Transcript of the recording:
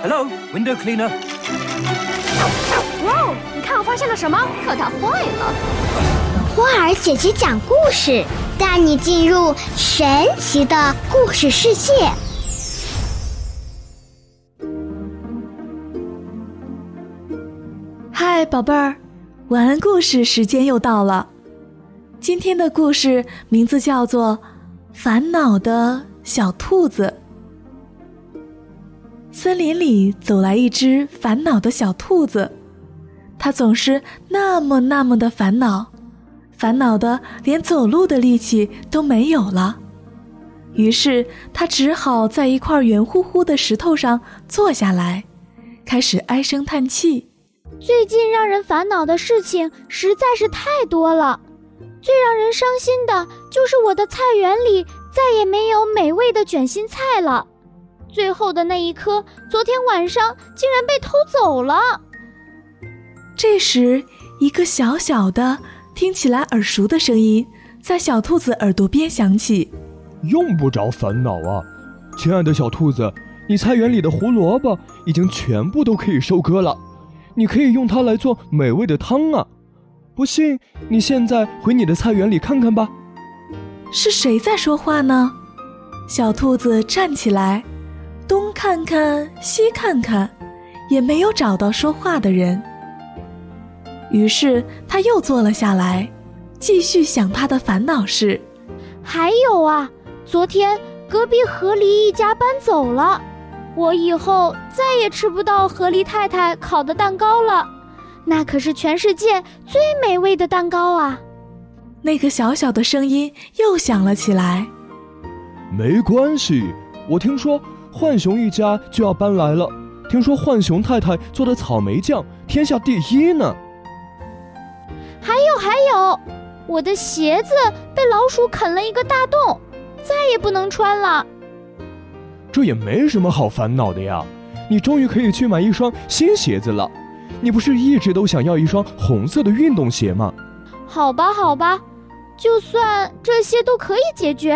Hello, window cleaner. 哇哦，你看我发现了什么？可它坏了。 波尔姐姐讲故事，带你进入神奇的故事世界。 嗨，宝贝儿，晚安故事时间又到了。今天的故事名字叫做《烦恼的小兔子》。森林里走来一只烦恼的小兔子，它总是那么的烦恼，烦恼的连走路的力气都没有了。于是它只好在一块圆乎乎的石头上坐下来，开始唉声叹气。 最近让人烦恼的事情实在是太多了，最让人伤心的就是我的菜园里再也没有美味的卷心菜了。最后的那一颗，昨天晚上竟然被偷走了。 这时，一个小小的、听起来耳熟的声音在小兔子耳朵边响起：“ 用不着烦恼啊，亲爱的小兔子，你菜园里的胡萝卜已经全部都可以收割了，你可以用它来做美味的汤啊！不信，你现在回你的菜园里看看吧。” 是谁在说话呢？小兔子站起来，东看看西看看，也没有找到说话的人。于是他又坐了下来，继续想他的烦恼事。 还有啊，昨天隔壁河狸一家搬走了，我以后再也吃不到河狸太太烤的蛋糕了，那可是全世界最美味的蛋糕啊！ 那个小小的声音又响了起来。 没关系，我听说浣熊一家就要搬来了，听说浣熊太太做的草莓酱天下第一呢。 还有，我的鞋子被老鼠啃了一个大洞，再也不能穿了。 这也没什么好烦恼的呀，你终于可以去买一双新鞋子了。你不是一直都想要一双红色的运动鞋吗？ 好吧，就算这些都可以解决，